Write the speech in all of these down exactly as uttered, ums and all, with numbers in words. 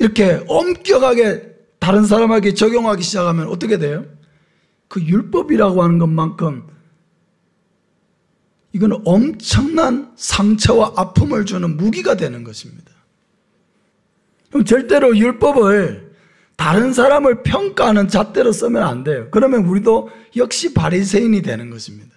이렇게 엄격하게 다른 사람에게 적용하기 시작하면 어떻게 돼요? 그 율법이라고 하는 것만큼 이건 엄청난 상처와 아픔을 주는 무기가 되는 것입니다. 그럼 절대로 율법을 다른 사람을 평가하는 잣대로 쓰면 안 돼요. 그러면 우리도 역시 바리새인이 되는 것입니다.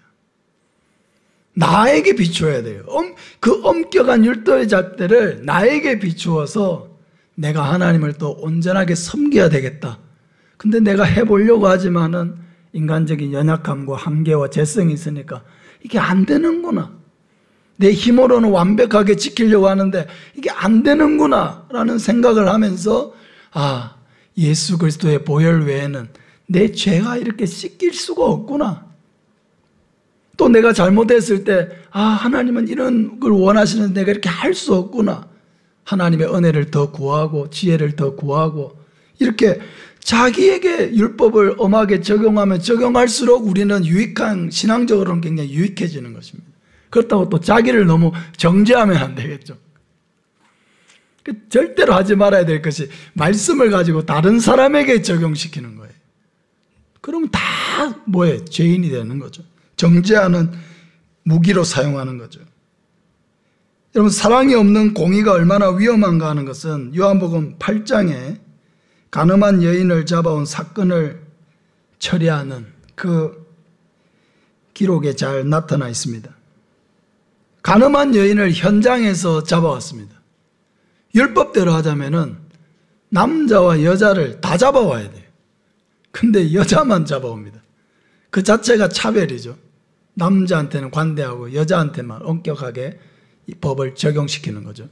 나에게 비추어야 돼요. 그 엄격한 율법의 잣대를 나에게 비추어서 내가 하나님을 또 온전하게 섬겨야 되겠다. 근데 내가 해보려고 하지만은 인간적인 연약함과 한계와 재성이 있으니까 이게 안 되는구나. 내 힘으로는 완벽하게 지키려고 하는데 이게 안 되는구나 라는 생각을 하면서 아, 예수 그리스도의 보혈 외에는 내 죄가 이렇게 씻길 수가 없구나. 또 내가 잘못했을 때 아, 하나님은 이런 걸 원하시는데 내가 이렇게 할 수 없구나. 하나님의 은혜를 더 구하고 지혜를 더 구하고 이렇게 자기에게 율법을 엄하게 적용하면 적용할수록 우리는 유익한, 신앙적으로는 굉장히 유익해지는 것입니다. 그렇다고 또 자기를 너무 정죄하면 안 되겠죠. 절대로 하지 말아야 될 것이 말씀을 가지고 다른 사람에게 적용시키는 거예요. 그럼 다 뭐예요? 죄인이 되는 거죠. 정죄하는 무기로 사용하는 거죠. 여러분, 사랑이 없는 공의가 얼마나 위험한가 하는 것은 요한복음 팔 장에 간음한 여인을 잡아온 사건을 처리하는 그 기록에 잘 나타나 있습니다. 간음한 여인을 현장에서 잡아왔습니다. 율법대로 하자면은 남자와 여자를 다 잡아와야 돼요. 근데 여자만 잡아옵니다. 그 자체가 차별이죠. 남자한테는 관대하고 여자한테만 엄격하게 이 법을 적용시키는 거죠.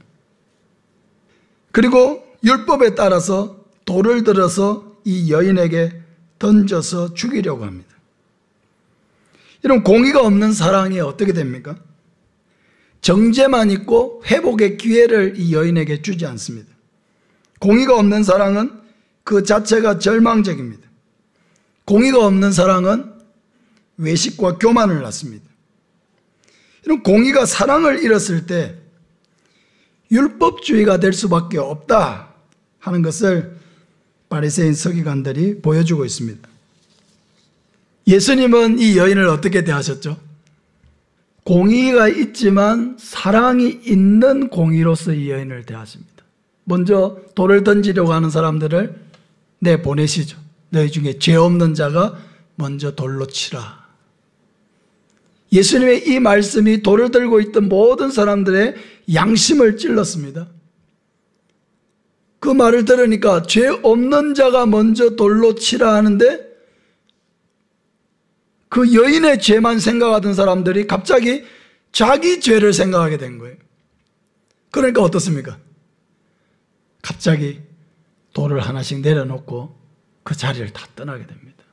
그리고 율법에 따라서 돌을 들어서 이 여인에게 던져서 죽이려고 합니다. 이런 공의가 없는 사랑이 어떻게 됩니까? 정죄만 있고 회복의 기회를 이 여인에게 주지 않습니다. 공의가 없는 사랑은 그 자체가 절망적입니다. 공의가 없는 사랑은 외식과 교만을 낳습니다. 이런 공의가 사랑을 잃었을 때 율법주의가 될 수밖에 없다 하는 것을 바리새인 서기관들이 보여주고 있습니다. 예수님은 이 여인을 어떻게 대하셨죠? 공의가 있지만 사랑이 있는 공의로서 이 여인을 대하십니다. 먼저 돌을 던지려고 하는 사람들을 내보내시죠. 너희 중에 죄 없는 자가 먼저 돌로 치라. 예수님의 이 말씀이 돌을 들고 있던 모든 사람들의 양심을 찔렀습니다. 그 말을 들으니까 죄 없는 자가 먼저 돌로 치라 하는데 그 여인의 죄만 생각하던 사람들이 갑자기 자기 죄를 생각하게 된 거예요. 그러니까 어떻습니까? 갑자기 돌을 하나씩 내려놓고 그 자리를 다 떠나게 됩니다.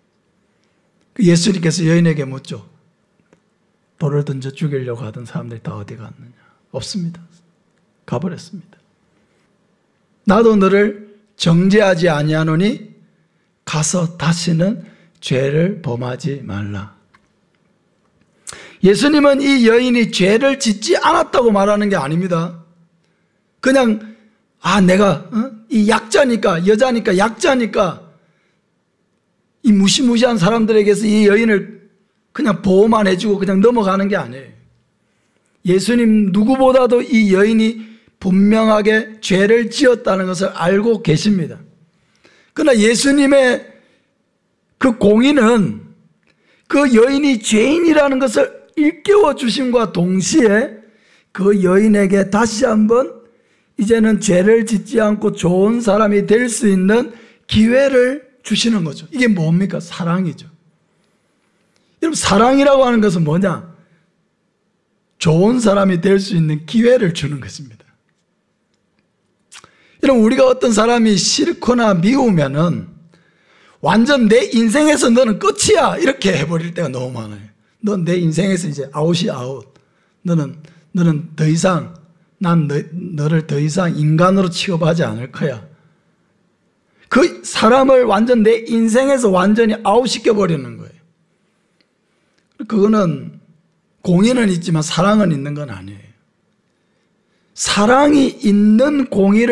예수님께서 여인에게 묻죠. 돌을 던져 죽이려고 하던 사람들이 다 어디 갔느냐? 없습니다. 가버렸습니다. 나도 너를 정죄하지 아니하노니 가서 다시는 죄를 범하지 말라. 예수님은 이 여인이 죄를 짓지 않았다고 말하는 게 아닙니다. 그냥 아 내가 어? 이 약자니까 여자니까 약자니까 이 무시무시한 사람들에게서 이 여인을 그냥 보호만 해주고 그냥 넘어가는 게 아니에요. 예수님 누구보다도 이 여인이 분명하게 죄를 지었다는 것을 알고 계십니다. 그러나 예수님의 그 공의는 그 여인이 죄인이라는 것을 일깨워 주심과 동시에 그 여인에게 다시 한번 이제는 죄를 짓지 않고 좋은 사람이 될 수 있는 기회를 주시는 거죠. 이게 뭡니까? 사랑이죠. 여러분, 사랑이라고 하는 것은 뭐냐? 좋은 사람이 될 수 있는 기회를 주는 것입니다. 여러분, 우리가 어떤 사람이 싫거나 미우면은 완전 내 인생에서 너는 끝이야 이렇게 해버릴 때가 너무 많아요. 넌 내 인생에서 이제 아웃이 아웃. 너는 너는 더 이상 난 너, 너를 더 이상 인간으로 취급하지 않을 거야. 그 사람을 완전 내 인생에서 완전히 아웃시켜버리는 거예요. 그거는 공의는 있지만 사랑은 있는 건 아니에요. 사랑이 있는 공의를